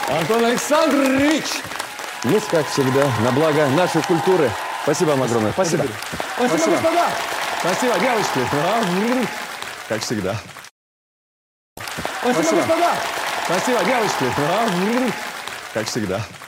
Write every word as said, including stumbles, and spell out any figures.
Антон Александрович! Ну, как всегда, на благо нашей культуры. Спасибо вам огромное. Спасибо. Спасибо, Спасибо. господа. Спасибо, девочки. Как всегда. Спасибо, Спасибо. господа. Спасибо, девочки. Как всегда.